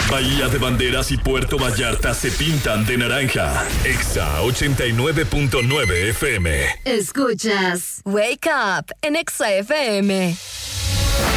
Bahía de Banderas y Puerto Vallarta se pintan de naranja. Exa 89.9 FM. Escuchas Wake Up en Exa FM.